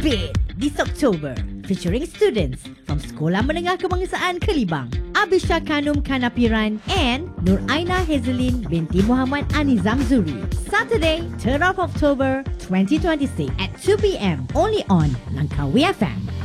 Beat this October, featuring students from Sekolah Menengah Kebangsaan Kelibang, Abisha Kanum Kanapiran and Nur Aina Hazelin binti Muhammad Anizam Zuri. Saturday, 3rd of October 2026 at 2 p.m. only on Langkawi FM.